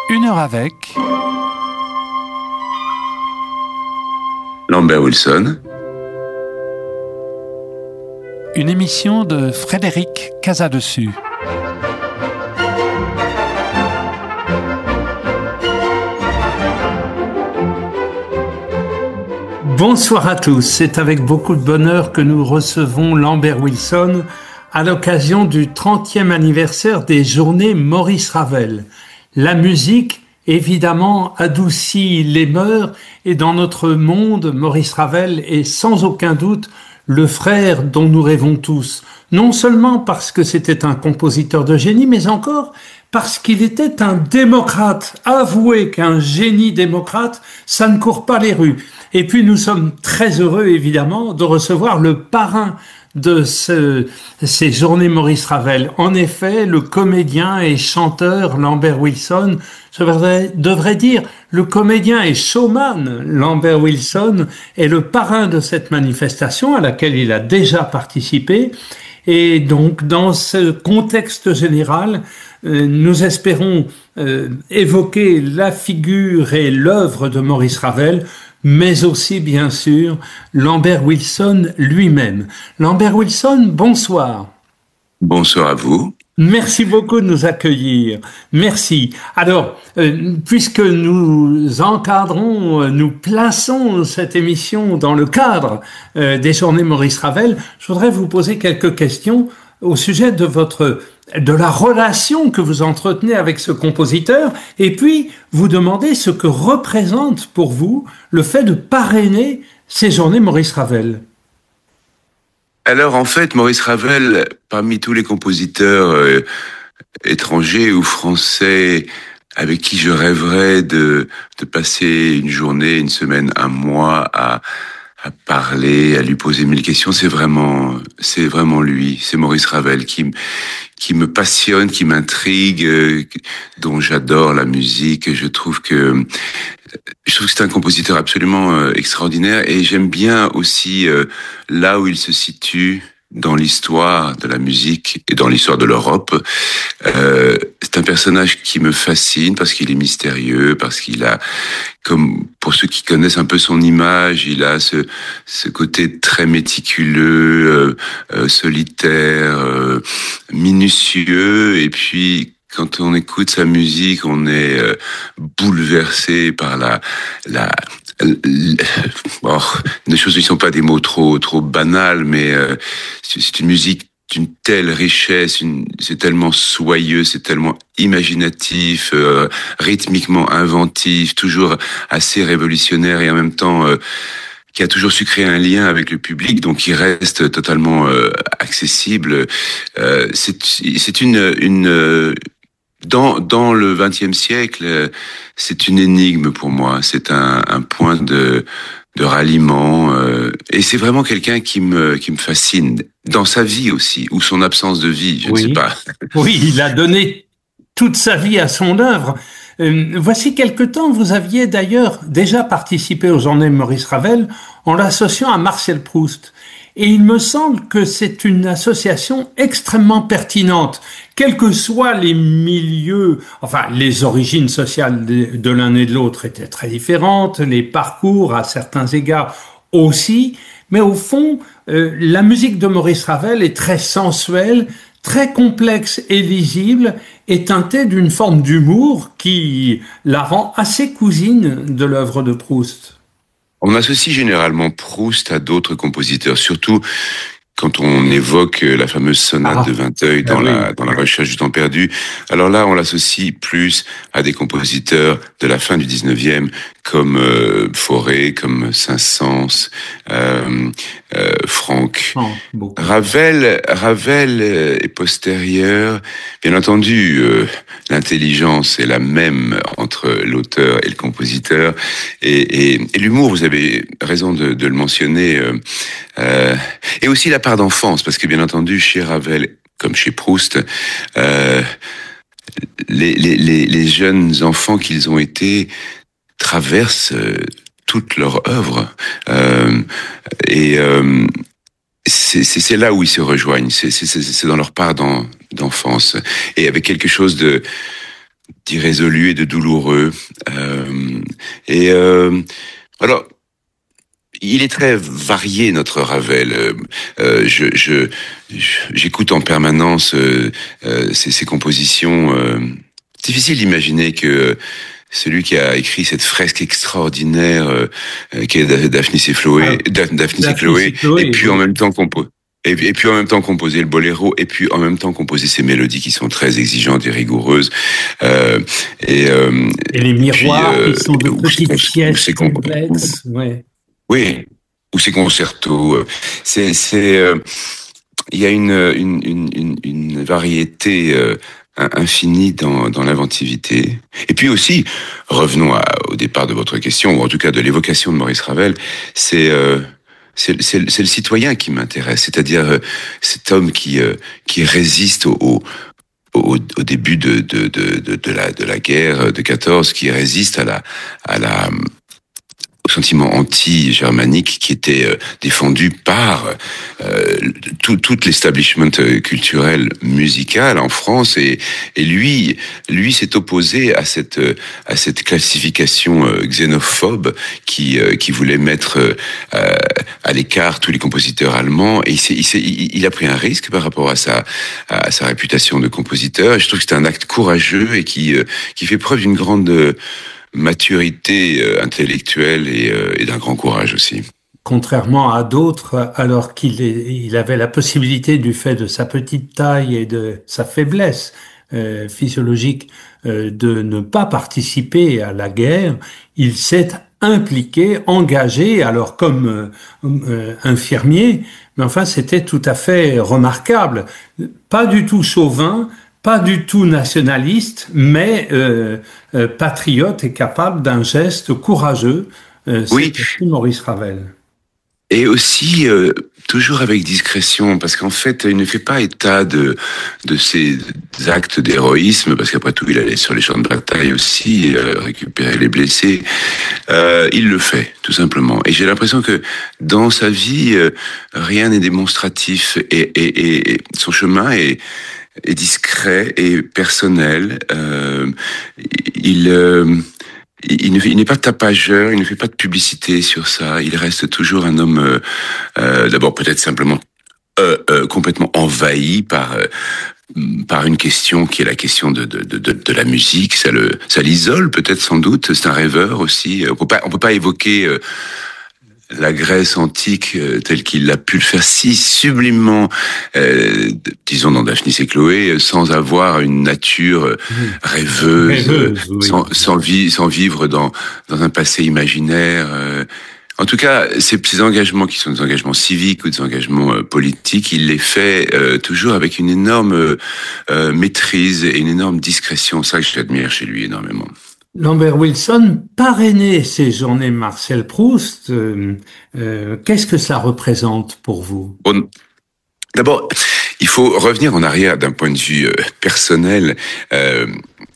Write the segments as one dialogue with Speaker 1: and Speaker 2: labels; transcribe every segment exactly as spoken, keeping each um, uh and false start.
Speaker 1: Une heure avec
Speaker 2: Lambert Wilson.
Speaker 1: Une émission de Frédéric Casadessus.
Speaker 3: Bonsoir à tous, c'est avec beaucoup de bonheur que nous recevons Lambert Wilson à l'occasion du trentième anniversaire des Journées Maurice Ravel. La musique, évidemment, adoucit les mœurs et dans notre monde, Maurice Ravel est sans aucun doute le frère dont nous rêvons tous. Non seulement parce que c'était un compositeur de génie, mais encore parce qu'il était un démocrate. Avouez qu'un génie démocrate, ça ne court pas les rues. Et puis nous sommes très heureux, évidemment, de recevoir le parrain de ce, ces Journées Maurice Ravel. En effet, le comédien et chanteur Lambert Wilson, je devrais, devrais dire le comédien et showman Lambert Wilson est le parrain de cette manifestation à laquelle il a déjà participé. Et donc, dans ce contexte général, euh, nous espérons euh, évoquer la figure et l'œuvre de Maurice Ravel, mais aussi, bien sûr, Lambert Wilson lui-même. Lambert Wilson, bonsoir.
Speaker 2: Bonsoir à vous.
Speaker 3: Merci beaucoup de nous accueillir. Merci. Alors, euh, puisque nous encadrons, euh, nous plaçons cette émission dans le cadre euh, des Journées Maurice Ravel, je voudrais vous poser quelques questions au sujet de votre de la relation que vous entretenez avec ce compositeur, et puis vous demander ce que représente pour vous le fait de parrainer ces Journées Maurice Ravel.
Speaker 2: Alors en fait, Maurice Ravel, parmi tous les compositeurs euh, étrangers ou français avec qui je rêverais de, de passer une journée, une semaine, un mois à, à parler, à lui poser mille questions, c'est vraiment, c'est vraiment lui, c'est Maurice Ravel qui, qui me passionne, qui m'intrigue, euh, dont j'adore la musique. Je trouve que je trouve que c'est un compositeur absolument euh, extraordinaire, et j'aime bien aussi euh, là où il se situe dans l'histoire de la musique et dans l'histoire de l'Europe. Euh, c'est un personnage qui me fascine parce qu'il est mystérieux, parce qu'il a, comme pour ceux qui connaissent un peu son image, il a ce, ce côté très méticuleux, euh, euh, solitaire, euh, minutieux, et puis quand on écoute sa musique, on est euh, bouleversé par la, la, la, la oh, des choses qui ne sont pas des mots trop, trop banals, mais euh, c'est une musique d'une telle richesse, une, c'est tellement soyeux, c'est tellement imaginatif, euh, rythmiquement inventif, toujours assez révolutionnaire, et en même temps euh, qui a toujours su créer un lien avec le public, donc qui reste totalement euh, accessible. Euh, c'est, c'est une, une Dans, dans le vingtième siècle, c'est une énigme pour moi. C'est un, un point de, de ralliement. Euh, et c'est vraiment quelqu'un qui me, qui me fascine. Dans sa vie aussi, ou son absence de vie, je
Speaker 3: oui.
Speaker 2: ne sais pas.
Speaker 3: Oui, il a donné toute sa vie à son œuvre. Euh, voici quelque temps, vous aviez d'ailleurs déjà participé aux Journées Maurice Ravel en l'associant à Marcel Proust. Et il me semble que c'est une association extrêmement pertinente, quels que soient les milieux, enfin les origines sociales de, de l'un et de l'autre étaient très différentes, les parcours à certains égards aussi, mais au fond, euh, la musique de Maurice Ravel est très sensuelle, très complexe et lisible, et teintée d'une forme d'humour qui la rend assez cousine de l'œuvre de Proust.
Speaker 2: On associe généralement Proust à d'autres compositeurs, surtout quand on évoque la fameuse sonate ah, de Vinteuil dans, ah oui. la, dans la recherche du temps perdu. Alors là, on l'associe plus à des compositeurs de la fin du dix-neuvième, comme euh, Fauré, comme Saint-Saëns, euh, euh, Franck. Oh, Ravel, Ravel est postérieur. Bien entendu, euh, l'intelligence est la même entre l'auteur et le compositeur. Et, et, et l'humour, vous avez raison de, de le mentionner, euh, euh, et aussi la part d'enfance, parce que bien entendu, chez Ravel, comme chez Proust, euh, les, les, les, les jeunes enfants qu'ils ont été traversent euh, toute leur œuvre. Euh, et euh, c'est, c'est, c'est là où ils se rejoignent, c'est, c'est, c'est dans leur part d'en, d'enfance. Et avec quelque chose de d'irrésolu et de douloureux. Euh, et euh, alors, il est très varié, notre Ravel. Euh, je, je, j'écoute en permanence euh, euh, ses, ses compositions. Euh, difficile d'imaginer que celui qui a écrit cette fresque extraordinaire euh, qui est Daphnis et Chloé, ah, Daphnis et Chloé, et puis oui. en même temps compo- et, et puis en même temps composer le boléro, et puis en même temps composer ces mélodies qui sont très exigeantes et rigoureuses. Euh, et, euh,
Speaker 3: et les miroirs puis, euh, qui sont de petites pièces complexes. Ouais.
Speaker 2: Oui, ou ces concertos. C'est, c'est, euh, il y a une, une, une, une variété euh, infinie dans, dans l'inventivité. Et puis aussi, revenons à, au départ de votre question, ou en tout cas de l'évocation de Maurice Ravel, c'est, euh, c'est, c'est, c'est le citoyen qui m'intéresse, c'est-à-dire euh, cet homme qui, euh, qui résiste au, au Au, au début de, de, de, de, de, la, de la guerre de quatorze, qui résiste à la, à la, au sentiment anti-germanique qui était euh, défendu par euh, tout, tout l'establishment culturel musical en France, et, et lui, lui s'est opposé à cette, à cette classification euh, xénophobe qui, euh, qui voulait mettre euh, à l'écart tous les compositeurs allemands, et il, s'est, il, s'est, il, il a pris un risque par rapport à sa, à sa réputation de compositeur, et je trouve que c'est un acte courageux et qui, euh, qui fait preuve d'une grande maturité euh, intellectuelle et, euh, et d'un grand courage aussi.
Speaker 3: Contrairement à d'autres, alors qu'il est, il avait la possibilité, du fait de sa petite taille et de sa faiblesse euh, physiologique, euh, de ne pas participer à la guerre, il s'est impliqué, engagé, alors comme euh, euh, infirmier, mais enfin c'était tout à fait remarquable. Pas du tout chauvin, pas du tout nationaliste, mais euh, euh, patriote et capable d'un geste courageux. Euh,
Speaker 2: oui.
Speaker 3: C'est aussi Maurice Ravel.
Speaker 2: Et aussi, euh, toujours avec discrétion, parce qu'en fait, il ne fait pas état de, de ses actes d'héroïsme, parce qu'après tout, il allait sur les champs de bataille aussi, euh, récupérer les blessés. Euh, il le fait, tout simplement. Et j'ai l'impression que dans sa vie, euh, rien n'est démonstratif, et, et, et son chemin est est discret et personnel. Euh, il, euh, il, ne, il n'est pas tapageur, il ne fait pas de publicité sur ça. Il reste toujours un homme, euh, euh, d'abord peut-être simplement euh, euh, complètement envahi par euh, par une question qui est la question de de de, de la musique. Ça le ça l'isole peut-être, sans doute. C'est un rêveur aussi. On peut pas on peut pas évoquer euh, la Grèce antique euh, telle qu'il a pu le faire si sublimement, euh, disons dans Daphnis et Chloé, sans avoir une nature euh, rêveuse, rêveuse oui. sans, sans, vi- sans vivre dans, dans un passé imaginaire. Euh. En tout cas, ces, ces engagements qui sont des engagements civiques ou des engagements euh, politiques, il les fait euh, toujours avec une énorme euh, maîtrise et une énorme discrétion. Ça que j'admire chez lui énormément.
Speaker 3: Lambert Wilson parrainait ces journées Marcel Proust. Euh, euh, qu'est-ce que ça représente pour vous ?
Speaker 2: Bon, d'abord, il faut revenir en arrière d'un point de vue euh, personnel. Euh,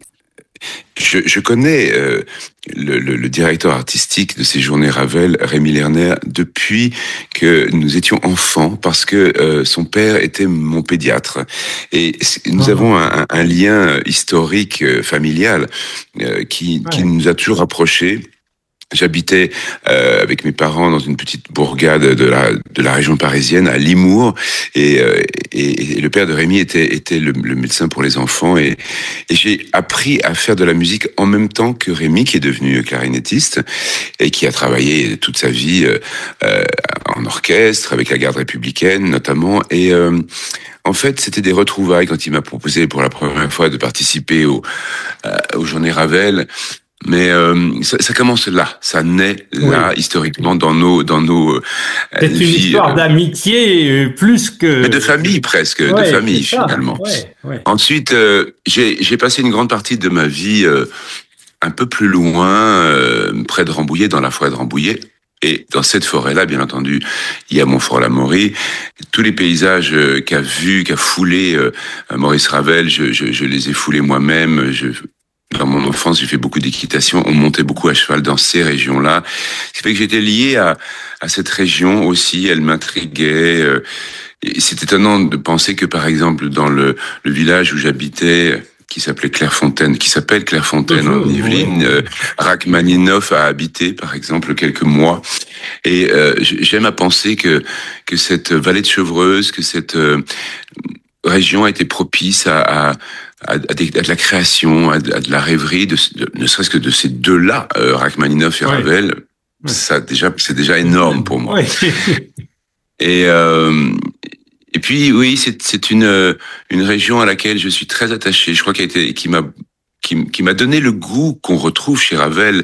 Speaker 2: je, je connais euh, le, le, le directeur artistique de ces journées Ravel, Rémi Lerner, depuis que nous étions enfants, parce que euh, son père était mon pédiatre. Et nous oh. avons un, un lien historique euh, familial euh, qui, ouais. qui nous a toujours rapprochés. J'habitais euh, avec mes parents dans une petite bourgade de la de la région parisienne, à Limours, et, euh, et, et le père de Rémi était était le, le médecin pour les enfants, et, et j'ai appris à faire de la musique en même temps que Rémi, qui est devenu clarinettiste et qui a travaillé toute sa vie euh, en orchestre avec la garde républicaine notamment, et euh, en fait, c'était des retrouvailles quand il m'a proposé pour la première fois de participer au, euh, aux Journées Ravel. Mais euh, ça, ça commence là, ça naît là, oui. historiquement dans nos dans nos. Euh,
Speaker 3: C'est une vies, histoire euh, d'amitié euh, plus que.
Speaker 2: Mais de famille presque, ouais, de famille finalement.
Speaker 3: Ouais, ouais.
Speaker 2: Ensuite, euh, j'ai j'ai passé une grande partie de ma vie euh, un peu plus loin, euh, près de Rambouillet, dans la forêt de Rambouillet. Et dans cette forêt-là, bien entendu, il y a Montfort-l'Amaury. Tous les paysages euh, qu'a vu, qu'a foulé euh, Maurice Ravel, je, je, je les ai foulés moi-même. Je, Dans mon enfance, j'ai fait beaucoup d'équitation. On montait beaucoup à cheval dans ces régions-là. Ce qui fait que j'étais lié à, à cette région aussi. Elle m'intriguait. Et c'est étonnant de penser que, par exemple, dans le, le village où j'habitais, qui s'appelait Clairefontaine, qui s'appelle Clairefontaine
Speaker 3: Toujours,
Speaker 2: en Yvelines.
Speaker 3: oui.
Speaker 2: Euh, Rachmaninoff a habité, par exemple, quelques mois. Et euh, j'aime à penser que que cette vallée de Chevreuse, que cette euh, région a été propice à, à À, des, à de la création, à de, à de la rêverie, de, de, ne serait-ce que de ces deux-là, euh, Rachmaninoff et
Speaker 3: Ouais.
Speaker 2: Ravel,
Speaker 3: Ouais.
Speaker 2: ça déjà, c'est déjà énorme pour moi.
Speaker 3: Oui.
Speaker 2: Et euh, et puis oui, c'est c'est une une région à laquelle je suis très attaché. Je crois qu'elle a été, qui m'a qui, qui m'a donné le goût qu'on retrouve chez Ravel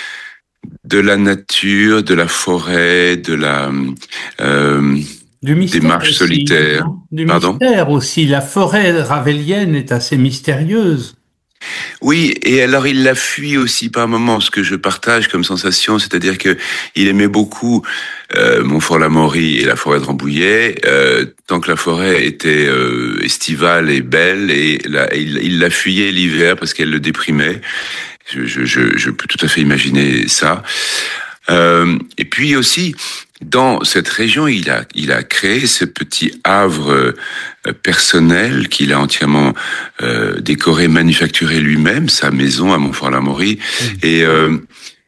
Speaker 2: de la nature, de la forêt, de la euh,
Speaker 3: Du mystère
Speaker 2: des marches
Speaker 3: aussi,
Speaker 2: solitaires.
Speaker 3: non? Du
Speaker 2: Pardon?
Speaker 3: mystère aussi. La forêt ravelienne est assez mystérieuse.
Speaker 2: Oui, et alors il la fuit aussi par moments, ce que je partage comme sensation, c'est-à-dire que il aimait beaucoup euh, Montfort-l'Amaury et la forêt de Rambouillet, euh, tant que la forêt était euh, estivale et belle, et la, il, il la fuyait l'hiver parce qu'elle le déprimait. Je, je, je, je peux tout à fait imaginer ça. Euh, et puis aussi, dans cette région, il a, il a créé ce petit havre euh, personnel qu'il a entièrement euh, décoré, manufacturé lui-même, sa maison à Montfort-l'Amaury. Mmh. Et euh,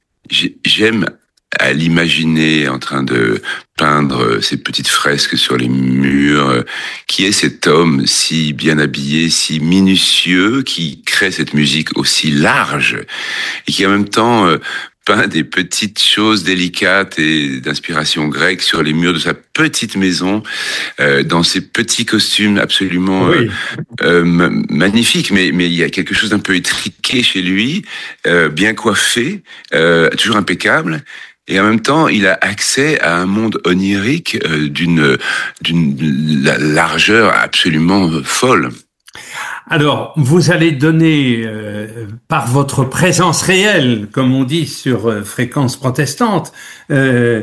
Speaker 2: j'aime à l'imaginer en train de peindre ces petites fresques sur les murs. Qui est cet homme si bien habillé, si minutieux, qui crée cette musique aussi large et qui en même temps euh, peint des petites choses délicates et d'inspiration grecque sur les murs de sa petite maison, euh, dans ces petits costumes absolument oui. euh, euh, magnifiques. Mais mais il y a quelque chose d'un peu étriqué chez lui, euh, bien coiffé, euh, toujours impeccable. Et en même temps, il a accès à un monde onirique euh, d'une d'une largeur absolument folle.
Speaker 3: Alors, vous allez donner, euh, par votre présence réelle, comme on dit sur euh, Fréquence Protestante, euh,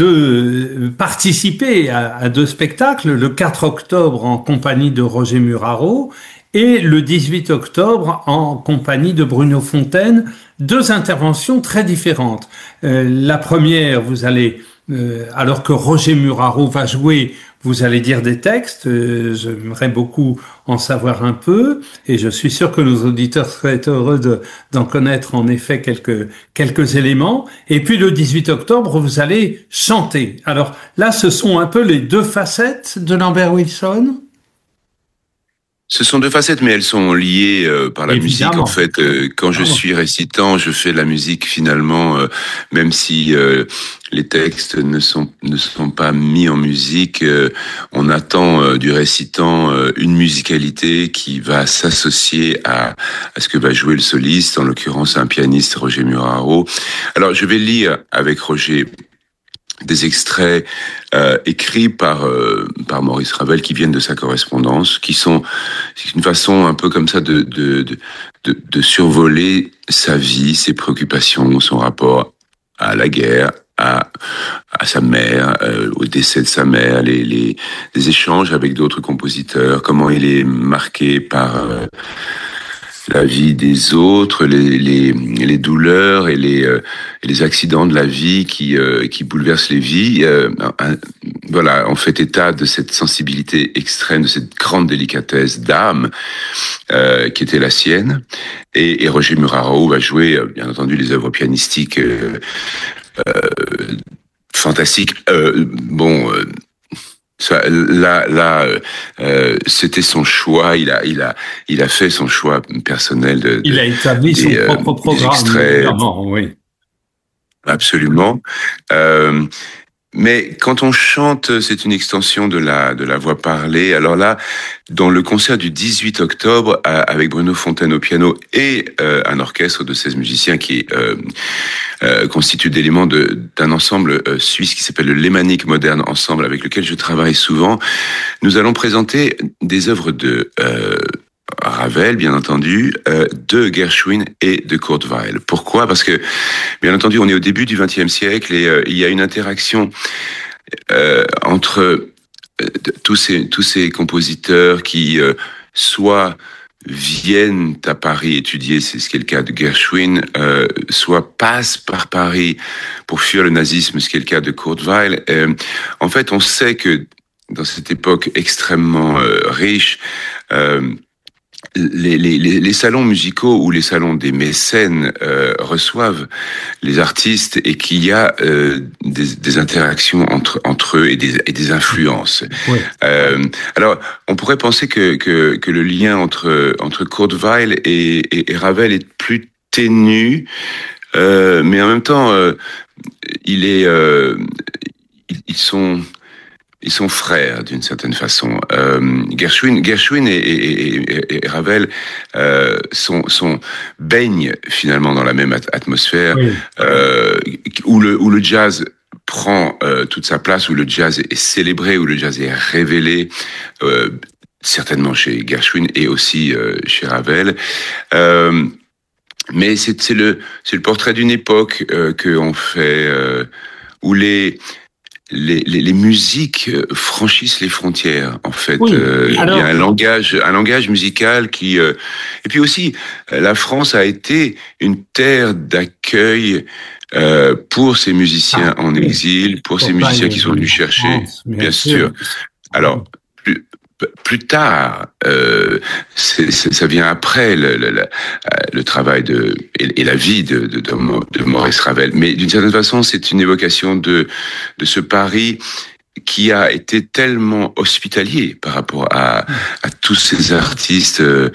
Speaker 3: de participer à, à deux spectacles, le quatre octobre en compagnie de Roger Muraro et le dix-huit octobre en compagnie de Bruno Fontaine, deux interventions très différentes. Euh, la première, vous allez, euh, alors que Roger Muraro va jouer, vous allez dire des textes, euh, j'aimerais beaucoup en savoir un peu, et je suis sûr que nos auditeurs seraient heureux de, d'en connaître en effet quelques, quelques éléments. Et puis le dix-huit octobre, vous allez chanter. Alors là, ce sont un peu les deux facettes de Lambert Wilson.
Speaker 2: Ce sont deux facettes, mais elles sont liées euh, par la
Speaker 3: Évidemment.
Speaker 2: musique. En fait, euh, quand je suis récitant, je fais de la musique finalement, euh, même si euh, les textes ne sont ne sont pas mis en musique. Euh, on attend euh, du récitant euh, une musicalité qui va s'associer à à ce que va jouer le soliste, en l'occurrence un pianiste, Roger Muraro. Alors, je vais lire avec Roger des extraits euh, écrits par euh, par Maurice Ravel qui viennent de sa correspondance, qui sont c'est une façon un peu comme ça de de de de, de survoler sa vie, ses préoccupations, son rapport à la guerre, à à sa mère, euh, au décès de sa mère, les les les échanges avec d'autres compositeurs, comment il est marqué par euh, la vie des autres, les les les douleurs et les euh, les accidents de la vie qui euh, qui bouleversent les vies. Euh, un, voilà, on fait état de cette sensibilité extrême, de cette grande délicatesse d'âme euh, qui était la sienne. Et, et Roger Muraro va jouer, bien entendu, les œuvres pianistiques euh, euh, fantastiques. Euh, bon. Euh, Ça, là, là, euh, c'était son choix. Il a, il a, il a fait son choix personnel. De, de,
Speaker 3: il a établi des, son euh, propre programme.
Speaker 2: Extraits,
Speaker 3: oui.
Speaker 2: Absolument. Euh, mais quand on chante, c'est une extension de la de la voix parlée. Alors là, dans le concert du dix-huit octobre, avec Bruno Fontaine au piano et euh, un orchestre de seize musiciens qui euh, euh, constitue d'éléments de, d'un ensemble euh, suisse qui s'appelle le Lémanique Moderne Ensemble, avec lequel je travaille souvent, nous allons présenter des œuvres de euh, Ravel, bien entendu, euh, de Gershwin et de Kurt Weill. Pourquoi ? Parce que, bien entendu, on est au début du vingtième siècle et euh, il y a une interaction euh, entre euh, tous ces tous ces compositeurs qui euh, soit viennent à Paris étudier, c'est ce qui est le cas de Gershwin, euh, soit passent par Paris pour fuir le nazisme, ce qui est le cas de Kurt Weill. Euh, en fait, on sait que dans cette époque extrêmement euh, riche, euh, Les, les, les salons musicaux ou les salons des mécènes euh, reçoivent les artistes et qu'il y a euh, des, des interactions entre entre eux et des, et des influences.
Speaker 3: Oui.
Speaker 2: Euh, alors, on pourrait penser que que, que le lien entre entre Kurt Weill et, et, et Ravel est plus ténu, euh, mais en même temps, euh, il est euh, ils sont Ils sont frères d'une certaine façon. Euh, Gershwin, Gershwin et, et, et, et Ravel euh, sont, sont baignent finalement dans la même atmosphère,
Speaker 3: Oui.
Speaker 2: euh, où le où le jazz prend euh, toute sa place, où le jazz est célébré, où le jazz est révélé. Euh, certainement chez Gershwin et aussi euh, chez Ravel. Euh, mais c'est c'est le c'est le portrait d'une époque euh, que on fait euh, où les Les, les, les musiques franchissent les frontières. En fait,
Speaker 3: Oui,
Speaker 2: euh,
Speaker 3: alors...
Speaker 2: il y a un langage, un langage musical qui. Euh, et puis aussi, la France a été une terre d'accueil euh, pour ces musiciens ah, en oui. exil, pour, pour ces musiciens qui sont venus chercher, France, bien, bien sûr. sûr. Alors, plus, plus tard, euh, c'est, c'est, ça vient après le, le, le, le travail de et, et la vie de, de, de, de Maurice Ravel. Mais d'une certaine façon, c'est une évocation de de ce Paris qui a été tellement hospitalier par rapport à, à tous ces artistes euh,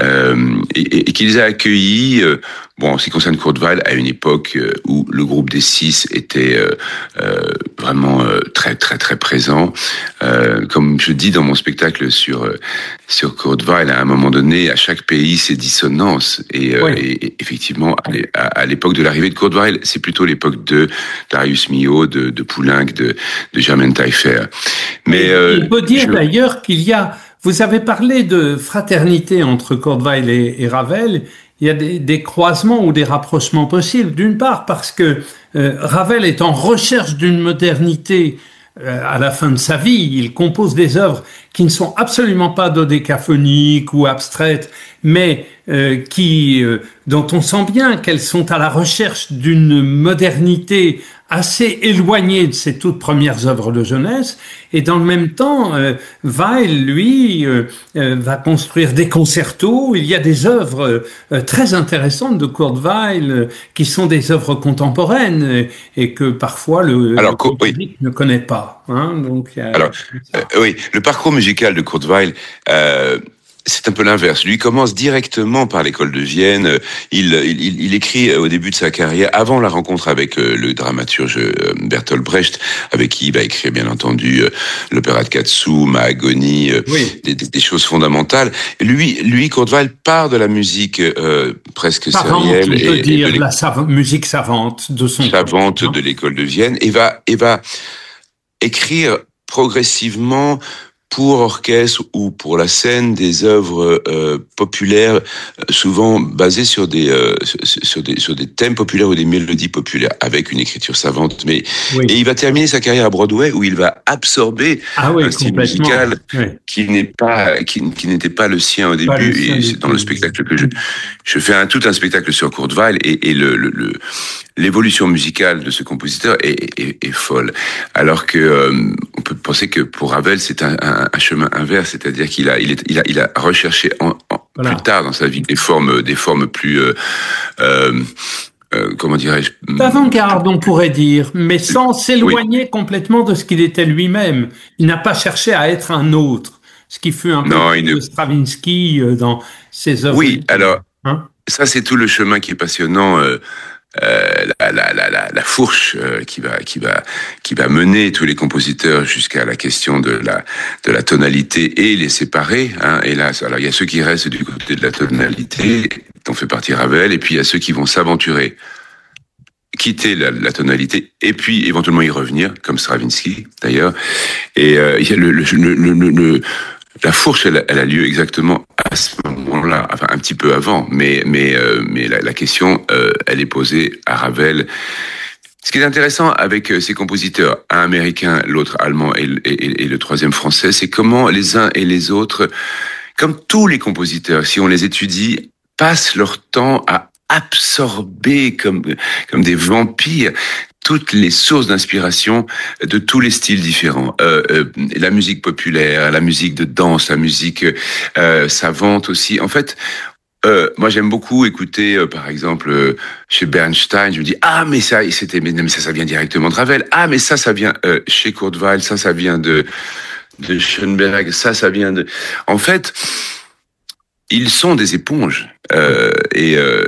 Speaker 2: et, et qui les a accueillis. Euh, bon, en ce qui concerne Kurt Weill, à une époque où le groupe des Six était euh, euh, vraiment euh, très très très présent. Euh, comme je dis dans mon spectacle sur euh, sur Kurt Weill, à un moment donné, à chaque pays ses dissonances. Et, euh, oui. et, et effectivement, à, à l'époque de l'arrivée de Kurt Weill, c'est plutôt l'époque de Darius Milhaud, de, de Poulenc, de, de Germaine Taillefer.
Speaker 3: Mais euh, il faut dire je... d'ailleurs qu'il y a. Vous avez parlé de fraternité entre Kurt Weill et, et Ravel. Il y a des, des croisements ou des rapprochements possibles. D'une part parce que euh, Ravel est en recherche d'une modernité euh, à la fin de sa vie. Il compose des œuvres qui ne sont absolument pas dodécaphoniques ou abstraites, mais euh, qui, euh, dont on sent bien qu'elles sont à la recherche d'une modernité assez éloignée de ses toutes premières œuvres de jeunesse. Et dans le même temps, euh, Weill, lui, euh, euh, va construire des concertos. Il y a des œuvres euh, très intéressantes de Kurt Weill euh, qui sont des œuvres contemporaines et, et que parfois le,
Speaker 2: Alors,
Speaker 3: le public
Speaker 2: oui.
Speaker 3: ne connaît pas. Hein, donc, euh,
Speaker 2: Alors, euh, oui, le parcours musical de Kurt Weill, euh, c'est un peu l'inverse. Lui commence directement par l'école de Vienne. Il, il, il écrit au début de sa carrière, avant la rencontre avec le dramaturge Bertolt Brecht, avec qui il va écrire bien entendu l'opéra de Katsu, Mahagoni, oui. des, des choses fondamentales. Lui, lui, Kurt Weill part de la musique euh, presque
Speaker 3: savante,
Speaker 2: sérielle
Speaker 3: on peut
Speaker 2: et,
Speaker 3: dire
Speaker 2: et de
Speaker 3: la sav- musique savante de son
Speaker 2: savante temps, de l'école de Vienne et va et va écrire progressivement pour orchestre ou pour la scène des œuvres euh, populaires, souvent basées sur des euh, sur des sur des thèmes populaires ou des mélodies populaires, avec une écriture savante. Mais oui. Et il va terminer sa carrière à Broadway où il va absorber
Speaker 3: ah oui,
Speaker 2: un style musical oui. qui n'est pas qui, qui n'était pas le sien au début. Et c'est dans le spectacle que je je fais un tout un spectacle sur Kurt Weill et, et le, le, le l'évolution musicale de ce compositeur est, est, est folle. Alors que euh, on peut penser que pour Ravel c'est un, un, un chemin inverse, c'est-à-dire qu'il a il, est, il a il a recherché en, en, voilà. plus tard dans sa vie des formes des formes plus euh, euh, euh, comment dirais-je
Speaker 3: d'avant-garde on pourrait dire, mais sans s'éloigner oui. complètement de ce qu'il était lui-même. Il n'a pas cherché à être un autre, ce qui fut un peu non, de ne... Stravinsky dans ses œuvres.
Speaker 2: Oui, alors hein ça c'est tout le chemin qui est passionnant. Euh, Euh, la, la, la, la, la fourche euh, qui va qui va qui va mener tous les compositeurs jusqu'à la question de la de la tonalité et les séparer. Hein, hélas, alors il y a ceux qui restent du côté de la tonalité, dont fait partie Ravel, et puis il y a ceux qui vont s'aventurer, quitter la, la tonalité, et puis éventuellement y revenir, comme Stravinsky d'ailleurs. Et euh, il y a le le le, le, le la fourche, elle, elle a lieu exactement à ce moment-là, enfin un petit peu avant, mais mais euh, mais la, la question, euh, elle est posée à Ravel. Ce qui est intéressant avec ces compositeurs, un américain, l'autre allemand et, et, et le troisième français, c'est comment les uns et les autres, comme tous les compositeurs, si on les étudie, passent leur temps à absorbé comme comme des vampires toutes les sources d'inspiration de tous les styles différents. Euh, euh, la musique populaire, la musique de danse, la musique euh, savante aussi. En fait, euh, moi j'aime beaucoup écouter, euh, par exemple, euh, chez Bernstein, je me dis ah mais ça, c'était, mais, mais ça, ça vient directement de Ravel. Ah mais ça, ça vient euh, chez Kurt Weill, ça, ça vient de de Schoenberg, ça, ça vient de. En fait, ils sont des éponges euh, et, euh,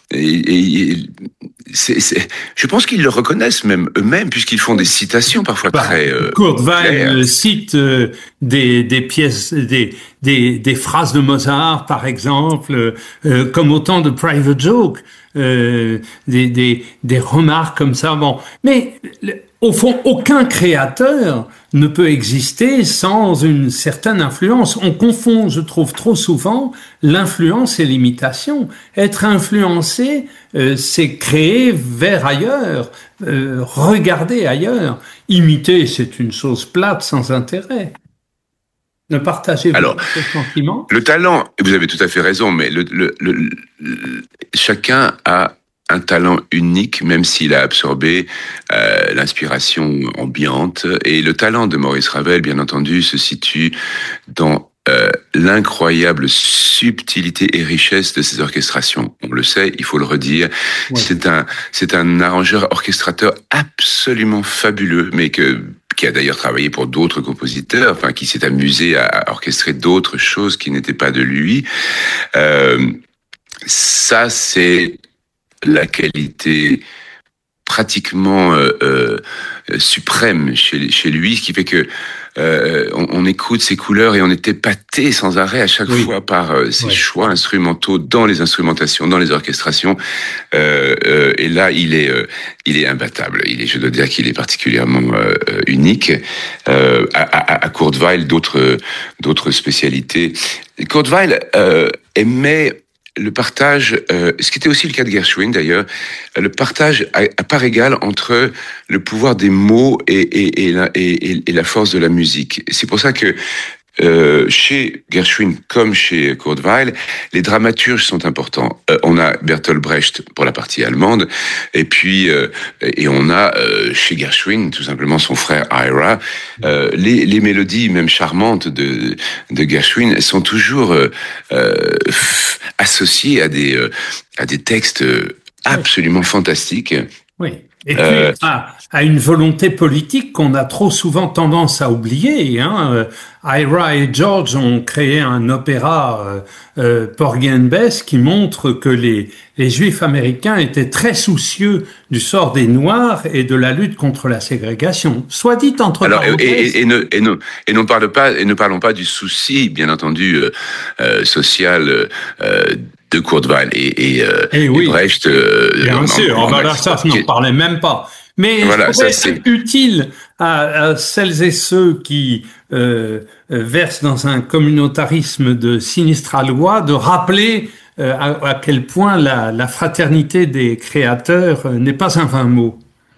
Speaker 2: et, et c'est, c'est, je pense qu'ils le reconnaissent même eux-mêmes puisqu'ils font des citations parfois bah, très. Euh,
Speaker 3: Kurt Weill cite euh, des, des pièces, des, des, des phrases de Mozart par exemple, euh, comme autant de Private Joke, euh, des, des, des remarques comme ça. Bon, mais au fond, aucun créateur ne peut exister sans une certaine influence. On confond, je trouve, trop souvent l'influence et l'imitation. Être influencé, euh, c'est créer vers ailleurs, euh, regarder ailleurs. Imiter, c'est une chose plate, sans intérêt. Ne partagez-vous
Speaker 2: Alors,
Speaker 3: ce sentiment?
Speaker 2: Le talent, vous avez tout à fait raison, mais le, le, le, le, chacun a un talent unique, même s'il a absorbé euh, l'inspiration ambiante. Et le talent de Maurice Ravel, bien entendu, se situe dans euh, l'incroyable subtilité et richesse de ses orchestrations. On le sait, il faut le redire. Ouais. C'est un, c'est un arrangeur orchestrateur absolument fabuleux, mais que qui a d'ailleurs travaillé pour d'autres compositeurs, enfin qui s'est amusé à orchestrer d'autres choses qui n'étaient pas de lui. Euh, ça, c'est la qualité pratiquement euh, euh, suprême chez, chez lui, ce qui fait que euh, on, on écoute ses couleurs et on est épaté sans arrêt à chaque oui. fois par euh, ses oui. choix instrumentaux dans les instrumentations, dans les orchestrations. Euh, euh, et là, il est, euh, il est imbattable. Il est, je dois dire qu'il est particulièrement euh, unique. Euh, à, à, à Kurt Weill, d'autres, d'autres spécialités. Kurt Weill euh, aimait le partage, euh, ce qui était aussi le cas de Gershwin d'ailleurs, le partage à, à part égale entre le pouvoir des mots et, et, et, la, et, et la force de la musique. Et c'est pour ça que euh, chez Gershwin comme chez Kurt Weill, les dramaturges sont importants. Euh, on a Bertolt Brecht pour la partie allemande, et puis euh, et on a euh, chez Gershwin tout simplement son frère Ira. Euh, les, les mélodies, même charmantes de, de Gershwin, sont toujours euh, euh, associées à des euh, à des textes absolument oui. fantastiques.
Speaker 3: Oui. Et puis, euh, à, à une volonté politique qu'on a trop souvent tendance à oublier. Hein. Ira et George ont créé un opéra, euh, euh, Porgy and Bess, qui montre que les, les Juifs américains étaient très soucieux du sort des Noirs et de la lutte contre la ségrégation. Soit dit entre
Speaker 2: Alors,
Speaker 3: parenthèses.
Speaker 2: Et, et, et, ne, et, ne, et, ne parle pas, et ne parlons pas du souci, bien entendu, euh, euh, social euh, de Kurt Weill et, et, euh,
Speaker 3: et, oui.
Speaker 2: et Brecht. Euh,
Speaker 3: Bien
Speaker 2: en,
Speaker 3: sûr,
Speaker 2: en,
Speaker 3: en, en, ça, je n'en parlais même pas. Mais
Speaker 2: voilà,
Speaker 3: ça
Speaker 2: c'est
Speaker 3: utile à, à celles et ceux qui euh, versent dans un communautarisme de sinistralois de rappeler euh, à, à quel point la, la fraternité des créateurs n'est pas un vain mot.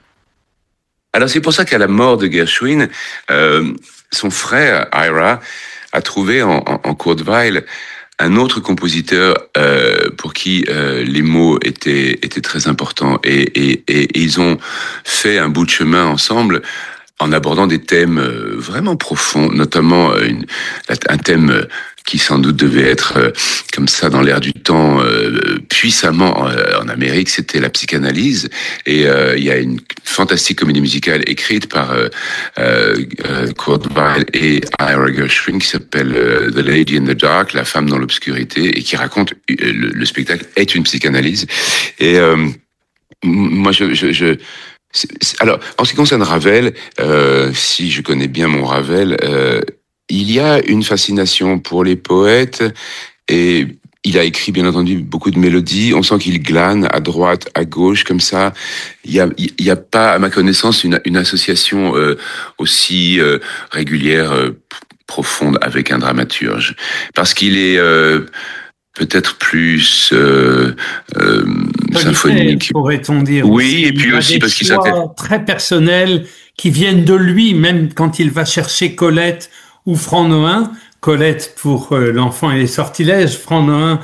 Speaker 2: Alors c'est pour ça qu'à la mort de Gershwin, euh, son frère Ira a trouvé en, en, en Kurt Weill un autre compositeur euh, pour qui euh, les mots étaient étaient très importants et, et, et, et ils ont fait un bout de chemin ensemble en abordant des thèmes vraiment profonds, notamment une, un thème qui sans doute devait être euh, comme ça dans l'air du temps euh, puissamment euh, en Amérique, c'était la psychanalyse. Et euh, il y a une fantastique comédie musicale écrite par euh, euh, Kurt Weill et Ira Gershwin qui s'appelle euh, The Lady in the Dark, la femme dans l'obscurité, et qui raconte euh, le, le spectacle est une psychanalyse. Et euh, moi, je, je, je alors, en ce qui concerne Ravel, euh, si je connais bien mon Ravel, euh, il y a une fascination pour les poètes et il a écrit, bien entendu, beaucoup de mélodies. On sent qu'il glane à droite, à gauche, comme ça. Il y a, il y a pas, à ma connaissance, une, une association euh, aussi euh, régulière, euh, profonde avec un dramaturge. Parce qu'il est... Euh, peut-être plus euh, euh, symphonique,
Speaker 3: pourrait-on dire.
Speaker 2: Oui,
Speaker 3: aussi.
Speaker 2: et puis
Speaker 3: il
Speaker 2: aussi parce qu'il s'intéresse
Speaker 3: très personnels qui viennent de lui, même quand il va chercher Colette ou Franc Nohain. Colette pour euh, l'enfant et les sortilèges, Franc Nohain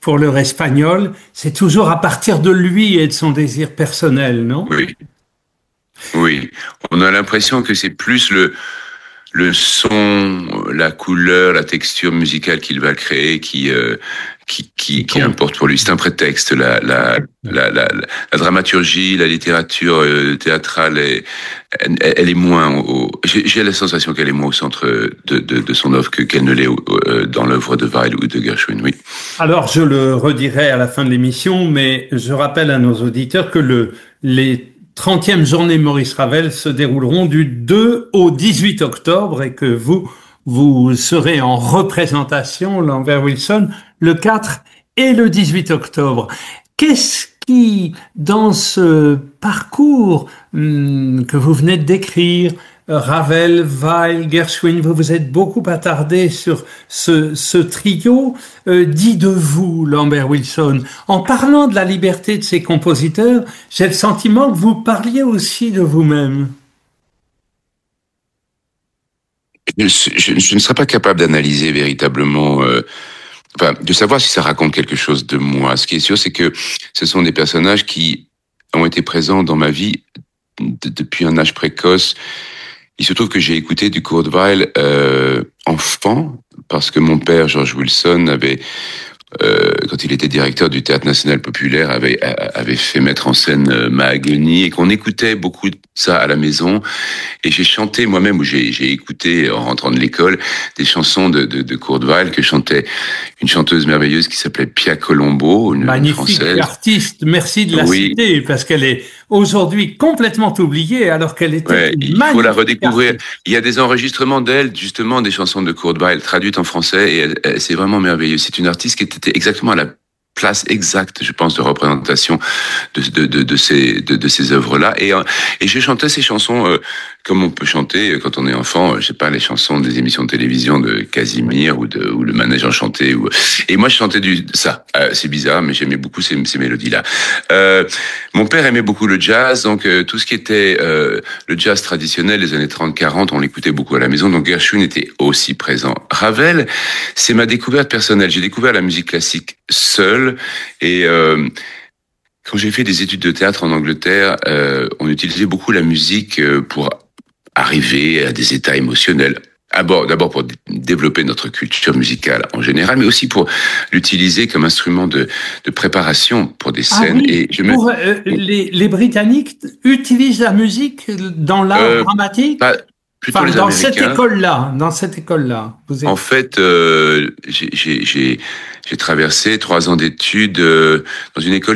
Speaker 3: pour l'heure espagnole, c'est toujours à partir de lui et de son désir personnel, non?
Speaker 2: Oui, oui. On a l'impression que c'est plus le le son, la couleur, la texture musicale qu'il va créer qui euh, qui qui, qui importe pour lui. C'est un prétexte. La la la la, la dramaturgie, la littérature euh, théâtrale, est, elle, elle est moins. Au, j'ai, j'ai la sensation qu'elle est moins au centre de de, de son œuvre que qu'elle ne l'est au, euh, dans l'œuvre de Weill ou de Gershwin. Oui.
Speaker 3: Alors, je le redirai à la fin de l'émission, mais je rappelle à nos auditeurs que le les trentième journée Maurice Ravel se dérouleront du deux au dix-huit octobre et que vous, vous serez en représentation, Lambert Wilson, le quatre et le dix-huit octobre. Qu'est-ce qui, dans ce parcours hum, que vous venez de décrire, Ravel, Weill, Gershwin, vous vous êtes beaucoup attardé sur ce, ce trio, euh, dit de vous, Lambert Wilson. En parlant de la liberté de ces compositeurs, j'ai le sentiment que vous parliez aussi de vous-même.
Speaker 2: Je, je, je ne serais pas capable d'analyser véritablement, euh, enfin, de savoir si ça raconte quelque chose de moi. Ce qui est sûr, c'est que ce sont des personnages qui ont été présents dans ma vie de, depuis un âge précoce. Il se trouve que j'ai écouté du Kurt Weill euh, enfant, parce que mon père, George Wilson, avait, euh, quand il était directeur du Théâtre National Populaire, avait, avait fait mettre en scène euh, Mahagoni, et qu'on écoutait beaucoup de ça à la maison. Et j'ai chanté moi-même, ou j'ai, j'ai écouté en rentrant de l'école, des chansons de, de, de Kurt Weill que chantait une chanteuse merveilleuse qui s'appelait Pia Colombo, une
Speaker 3: magnifique
Speaker 2: française.
Speaker 3: Artiste, merci de la
Speaker 2: Oui.
Speaker 3: citer, parce qu'elle est aujourd'hui complètement oubliée, alors qu'elle était
Speaker 2: Ouais,
Speaker 3: une
Speaker 2: il faut la redécouvrir.
Speaker 3: artiste.
Speaker 2: Il y a des enregistrements d'elle, justement, des chansons de Kurt Weill traduites en français, et elle, elle, c'est vraiment merveilleux. C'est une artiste qui était exactement à la place exacte, je pense, de représentation de de de, de ces de, de ces œuvres-là. Et et je chantais ces chansons euh, comme on peut chanter quand on est enfant. Je sais pas, les chansons des émissions de télévision de Casimir ou de ou le Manège enchanté. Ou et moi je chantais du ça. Euh, c'est bizarre, mais j'aimais beaucoup ces ces mélodies-là. Euh, mon père aimait beaucoup le jazz, donc euh, tout ce qui était euh, le jazz traditionnel des années trente quarante, on l'écoutait beaucoup à la maison. Donc Gershwin était aussi présent. Ravel, c'est ma découverte personnelle. J'ai découvert la musique classique seul. Et euh, quand j'ai fait des études de théâtre en Angleterre, euh, on utilisait beaucoup la musique pour arriver à des états émotionnels. D'abord, d'abord pour développer notre culture musicale en général, mais aussi pour l'utiliser comme instrument de, de préparation pour des scènes.
Speaker 3: Ah oui,
Speaker 2: et je me...
Speaker 3: pour, euh, les, les Britanniques utilisent la musique dans l'art
Speaker 2: euh,
Speaker 3: dramatique.
Speaker 2: Pas, plutôt
Speaker 3: enfin,
Speaker 2: les
Speaker 3: dans
Speaker 2: Américains.
Speaker 3: cette école-là, dans cette école-là. Vous êtes...
Speaker 2: En fait, euh, j'ai, j'ai, j'ai, j'ai traversé trois ans d'études euh, dans une école